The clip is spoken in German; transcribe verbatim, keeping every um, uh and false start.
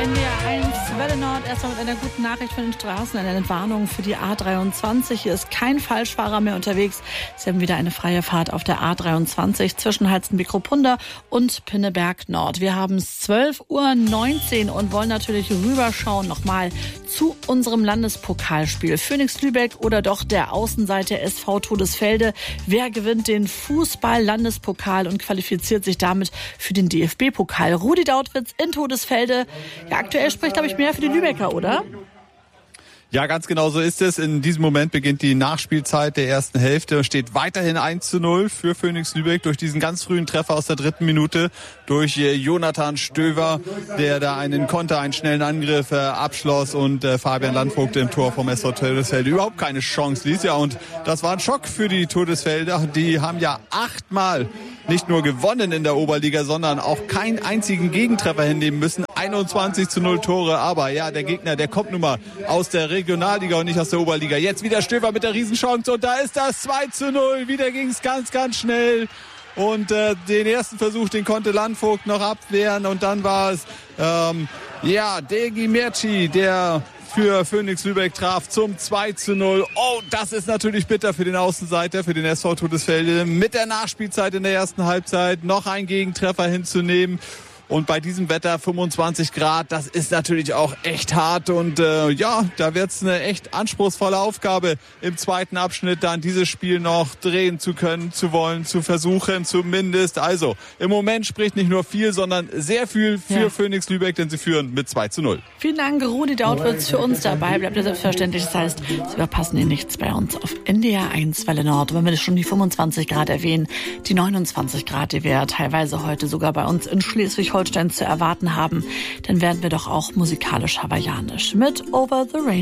N D R eins Welle Nord, erstmal mit einer guten Nachricht von den Straßen, eine Entwarnung für die A dreiundzwanzig. Hier ist kein Falschfahrer mehr unterwegs. Sie haben wieder eine freie Fahrt auf der A dreiundzwanzig zwischen Halstenbek-Ruppunda und Pinneberg Nord. Wir haben es zwölf Uhr neunzehn und wollen natürlich rüberschauen nochmal zu unserem Landespokalspiel. Phoenix Lübeck oder doch der Außenseiter S V Todesfelde. Wer gewinnt den Fußball-Landespokal und qualifiziert sich damit für den D F B-Pokal? Rudi Dautwitz in Todesfelde. Ja, aktuell spricht, glaube ich, mehr für die Lübecker, oder? Ja, ganz genau so ist es. In diesem Moment beginnt die Nachspielzeit der ersten Hälfte. Steht weiterhin eins zu null für Phoenix Lübeck durch diesen ganz frühen Treffer aus der dritten Minute durch Jonathan Stöver, der da einen Konter, einen schnellen Angriff äh, abschloss und äh, Fabian Landvogt im Tor vom S V Todesfelde überhaupt keine Chance ließ. Ja, und das war ein Schock für die Todesfelder. Die haben ja achtmal nicht nur gewonnen in der Oberliga, sondern auch keinen einzigen Gegentreffer hinnehmen müssen. einundzwanzig zu null Tore, aber ja, der Gegner, der kommt nun mal aus der Regionalliga und nicht aus der Oberliga. Jetzt wieder Stöver mit der Riesenchance und da ist das zwei zu null. Wieder ging es ganz, ganz schnell. Und äh, den ersten Versuch, den konnte Landvogt noch abwehren und dann war es ähm, ja Degi Merci, der für Phoenix Lübeck traf zum zwei zu null. Oh, das ist natürlich bitter für den Außenseiter, für den S V Todesfelde. Mit der Nachspielzeit in der ersten Halbzeit noch einen Gegentreffer hinzunehmen. Und bei diesem Wetter fünfundzwanzig Grad, das ist natürlich auch echt hart. Und äh, ja, da wird's eine echt anspruchsvolle Aufgabe im zweiten Abschnitt, dann dieses Spiel noch drehen zu können, zu wollen, zu versuchen zumindest. Also im Moment spricht nicht nur viel, sondern sehr viel für ja. Phoenix Lübeck, denn sie führen mit zwei zu null. Vielen Dank, Rudi Dautwitz, für uns dabei. Bleibt ja selbstverständlich. Das heißt, Sie verpassen hier nichts bei uns auf N D R eins Welle Nord. Wenn wir schon die fünfundzwanzig Grad erwähnen, die neunundzwanzig Grad, die wir teilweise heute sogar bei uns in Schleswig-Holstein zu erwarten haben, dann werden wir doch auch musikalisch hawaiianisch mit Over the Rainbow.